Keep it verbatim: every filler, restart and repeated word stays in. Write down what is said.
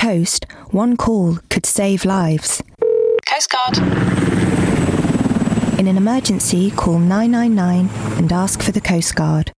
coast, one call could save lives. Coast Guard. In an emergency, call nine nine nine and ask for the Coast Guard.